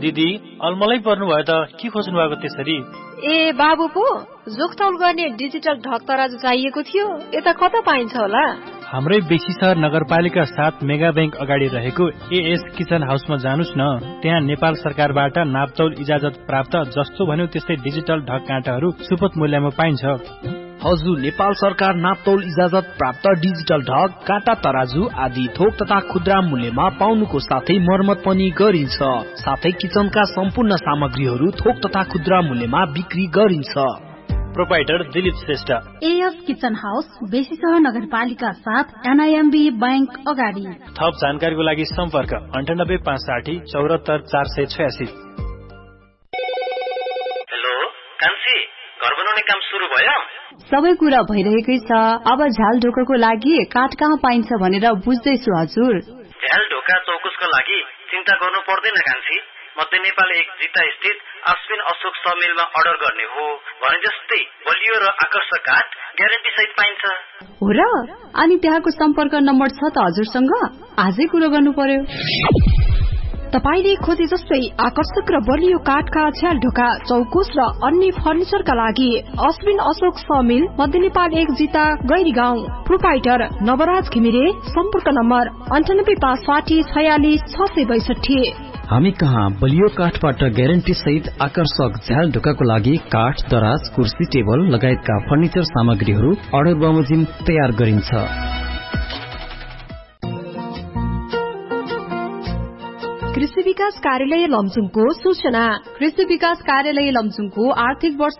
दिदी अलमलै पर्नु भयो त के खोज्नु भएको त्यसरी? ए बाबु पो जोखतौल गर्ने डिजिटल ढक तराजु चाहिएको थियो, यता कता पाइन्छ होला? हाम्रै बेसी सहर नगरपालिका 7 मेगा बैंक अगाडि रहेको एएस किचन हाउसमा जानुस् न। त्यहाँ नेपाल सरकारबाट नापतौल इजाजत प्राप्त जस्तो भन्यो त्यस्तै डिजिटल ढक काँटाहरू सुपथ मूल्यमा पाइन्छ। हजुर, नेपाल सरकार नापतौल इजाजत प्राप्त डिजिटल ढक, काँटा, तराजु आदि थोक तथा खुद्रा मूल्यमा पाउनुको साथै मर्मत पनि गरिन्छ। साथै किचनका सम्पूर्ण सामग्रीहरू थोक तथा खुद्रा मूल्यमा बिक्री गरिन्छ। Proprietor Dilip Shrestha, as kitchen house, बेसी सहर नगरपालिका 7 एनआईएमबी बैंक अगाडि। थप जानकारीको लागि सम्पर्क 9856 74 486। हेलो कान्छी, घर बनाउने काम सुरु भयो? सबै कुरा भइरहेकै छ। अब झ्याल ढोकाको लागि काठ कहाँ पाइन्छ भनेर बुझ्दैछु हजुर। झ्याल ढोका चौकुसको लागि चिन्ता गर्नु पर्दैन कान्छी। मध्य नेपाल 1 जिता स्थित अश्विन अशोक समिलमा अर्डर गर्ने हो भने जस्तै बलियो र आकर्षक काठ ग्यारेन्टी सहित पाइन्छ। हो र? अनि त्यहाँको सम्पर्क नम्बर छ त हजुरसँग? आजै कुरो गर्नु पर्यो। तपाईले खोजे जस्तै आकर्षक र बलियो काठका झ्याल ढोका चौकुस र अन्य फर्निचरका लागि अश्विन अशोक समिल, मध्य नेपाल 1 जिता गैरीगाउँ। प्रोपाइटर नवराज घिमिरे। सम्पर्क नम्बर 9856 46 662। हामी कहाँ बलियो काठबाट ग्यारेन्टी सहित आकर्षक झ्याल ढोकाको लागि काठ, दराज, कुर्सी, टेबल लगायतका फर्निचर सामग्रीहरू अर्डर बमोजिम तयार गरिन्छ। कृषि विकास कार्यालय लमजुङको सूचना। कृषि विकास कार्यालय लमजुङको आर्थिक वर्ष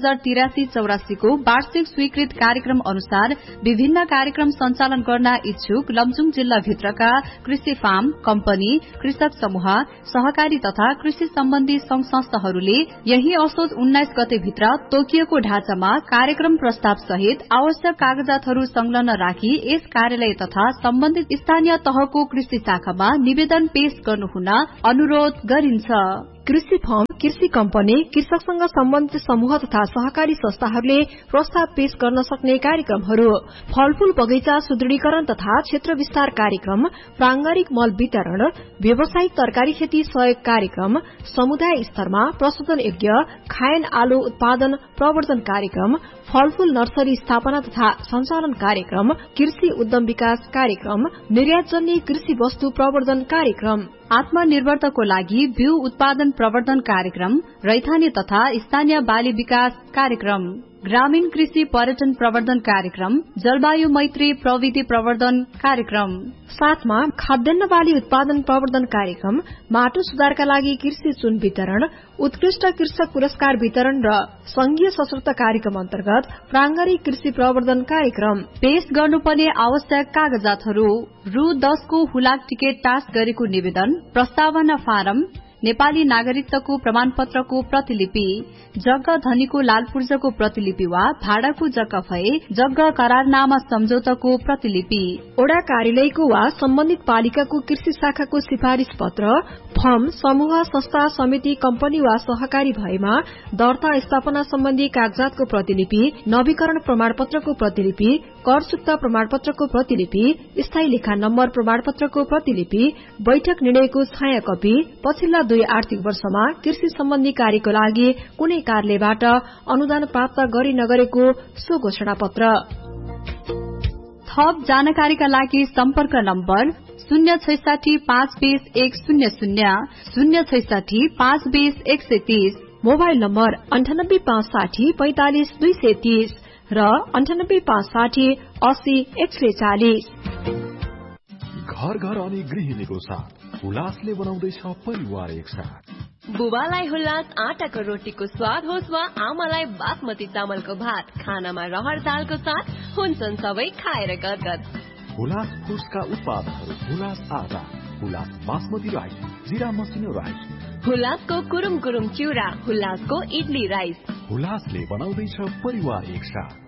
2083-84 को वार्षिक स्वीकृत कार्यक्रम अनुसार विभिन्न कार्यक्रम सञ्चालन गर्न इच्छुक लमजुङ जिल्ला भित्रका कृषि फार्म, कम्पनी, कृषक समूह, सहकारी तथा कृषि सम्बन्धी संघ संस्थाहरूले यही असोज 19 गते भित्र तोकिएको ढाँचामा कार्यक्रम प्रस्ताव सहित आवश्यक कागजातहरू संलग्न राखी यस कार्यालय तथा सम्बन्धित स्थानीय तहको कृषि शाखामा निवेदन पेश गर्नुहुन अनुरोध गरिन्छ। कृषि फर्म, कृषि कम्पनी, कृषकसँग सम्बन्धित समूह तथा सहकारी संस्थाहरूले प्रस्ताव पेश गर्न सक्ने कार्यक्रमहरू: फलफूल बगैंचा सुदृढीकरण तथा क्षेत्र विस्तार कार्यक्रम, प्रांगारिक मल वितरण, व्यावसायिक तरकारी खेती सहयोग कार्यक्रम, समुदाय स्तरमा प्रशोधन योग्य खायन आलु उत्पादन प्रवर्धन कार्यक्रम, फलफूल नर्सरी स्थापना तथा सञ्चालन कार्यक्रम, कृषि उद्यम विकास कार्यक्रम, निर्यातजन्य कृषि वस्तु प्रवर्धन कार्यक्रम, आत्मनिर्भरताको लागि बिउ उत्पादन प्रवर्धन कार्यक्रम, रैथाने तथा स्थानीय बाली विकास कार्यक्रम, ग्रामीण कृषि पर्यटन प्रवर्धन कार्यक्रम, जलवायु मैत्री प्रविधि प्रवर्धन कार्यक्रम, साथमा खाद्यान्न बाली उत्पादन प्रवर्धन कार्यक्रम, माटो सुधारका लागि कृषि चुन वितरण, उत्कृष्ट कृषक पुरस्कार वितरण र संघीय सशक्त कार्यक्रम अन्तर्गत प्रांगारिक कृषि प्रवर्धन कार्यक्रम। पेश गर्नुपर्ने आवश्यक कागजातहरू: रु 10 को हुलाक टिकट टास गरेको निवेदन, प्रस्तावना फारम, नेपाली नागरिकताको प्रमाणपत्रको प्रतिलिपि, जग्गा धनीको लालपूर्जाको प्रतिलिपि वा भाडाको जग्गा भए जग्गा करारनामा सम्झौताको प्रतिलिपि, ओडा कार्यालयको वा सम्बन्धित पालिकाको कृषि शाखाको सिफारिश पत्र, फर्म, समूह, संस्था, समिति, कम्पनी वा सहकारी भएमा दर्ता स्थापना सम्बन्धी कागजातको प्रतिलिपि, नवीकरण प्रमाणपत्रको प्रतिलिपि, कर चुक्ता प्रमाणपत्रको प्रतिलिपि, स्थायी लेखा नम्बर प्रमाणपत्रको प्रतिलिपि, बैठक निर्णयको छाया कपी, पछिल्ला 2 आर्थिक वर्षमा कृषि सम्बन्धी कार्यको लागि कुनै कार्यालयबाट अनुदान प्राप्त गरी नगरेको सो घोषणा पत्र। थप जानकारीका लागि सम्पर्क नम्बर 066 520 100, 066 520 130, मोबाइल नम्बर 9856 45 230 र 9856 80 140। घर घर अनि गृहिणीको साथ हुलासले बनाउँदैछ परिवार एकसाथ। बुबालाई हुलास आटाको रोटीको स्वाद होस् वा आमालाई बासमती चामलको भात, खानामा रहर दालको साथ हुन्छन् सबै खाएर गदगद। हुलास फुड्सका उत्पादनहरू: हुलास आटा, हुलास बासमती राइस, जिरा मसिनो राइस, हुलासको कुरुम कुरुम चिउरा, हुलासको इडली राइस। हुलासले बनाउँदैछ परिवार एकसाथ।